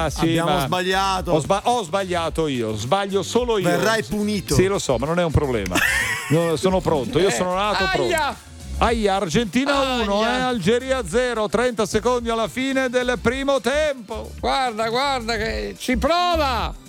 sì, abbiamo sbagliato. Ho sbagliato io, sbaglio solo io. Verrai punito. Sì, lo so, ma non è un problema. Sono pronto, io sono nato pronto. Aia, Argentina 1, Algeria 0, 30 secondi alla fine del primo tempo. Guarda che ci prova.